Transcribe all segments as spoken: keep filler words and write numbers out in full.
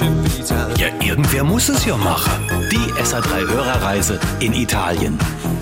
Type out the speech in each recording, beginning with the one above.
Ja, irgendwer muss es ja machen. Die S A drei Hörerreise in Italien.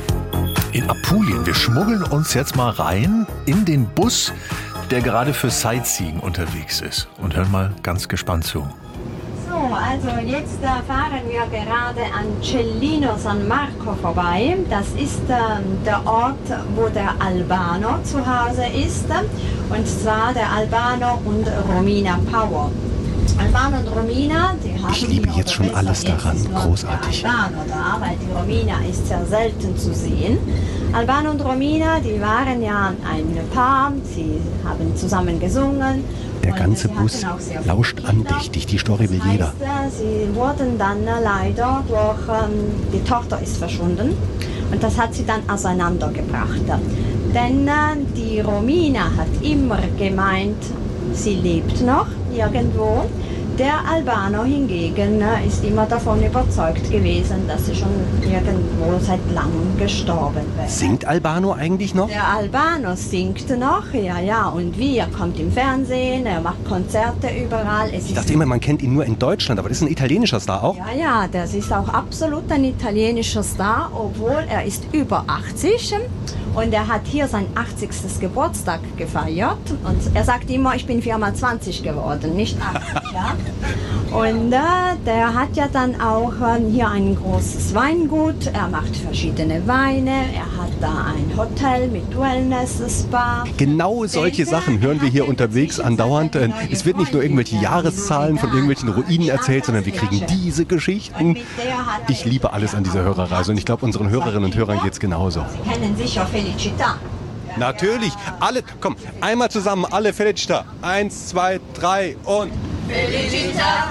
In Apulien. Wir schmuggeln uns jetzt mal rein in den Bus, der gerade für Sightseeing unterwegs ist. Und hören mal ganz gespannt zu. So, also jetzt äh, fahren wir gerade an Cellino San Marco vorbei. Das ist äh, der Ort, wo der Albano zu Hause ist. Und zwar der Albano und Romina Power. Albano und Romina, die haben Ich liebe jetzt schon alles daran. jetzt Großartig. der Albano da, weil die Romina ist sehr selten zu sehen. Albano und Romina, die waren ja ein Paar, sie haben zusammen gesungen. Der und ganze sie Bus hatten auch sehr lauscht viele Kinder. andächtig. Die Story will Das jeder. heißt, äh, sie wurden dann äh, leider durch, ähm, die Tochter ist verschwunden und das hat sie dann auseinandergebracht. Denn äh, die Romina hat immer gemeint, sie lebt noch irgendwo. Der Albano hingegen äh, ist immer davon überzeugt gewesen, dass sie schon irgendwo seit langem gestorben wäre. Singt Albano eigentlich noch? Der Albano singt noch, ja, ja, und wie? Er kommt im Fernsehen, er macht Konzerte überall. Es Ich dachte immer, man kennt ihn nur in Deutschland, aber das ist ein italienischer Star auch. Ja, ja, das ist auch absolut ein italienischer Star, obwohl er ist über achtzig und er hat hier sein achtzigsten Geburtstag gefeiert. Und er sagt immer, ich bin viermal zwanzig geworden, nicht achtzig, ja. Und äh, der hat ja dann auch äh, hier ein großes Weingut, er macht verschiedene Weine, er hat da ein Hotel mit Wellness-Spa. Genau solche Sachen hören wir hier unterwegs andauernd. Es wird nicht nur irgendwelche Jahreszahlen von irgendwelchen Ruinen erzählt, sondern wir kriegen diese Geschichten. Ich liebe alles an dieser Hörerreise und ich glaube, unseren Hörerinnen und Hörern geht's genauso. Sie kennen sicher Felicità. Natürlich, alle, komm, einmal zusammen, alle Felicità. Eins, zwei, drei und... Felicità.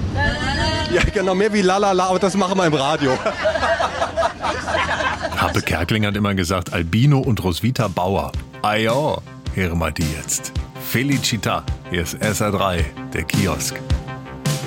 Ja, genau, mehr wie lalala, aber das machen wir im Radio. Happe Kerkeling hat immer gesagt, Albino und Roswitha Bauer. Ah ja, höre mal die jetzt. Felicità, hier ist S R drei, der Kiosk.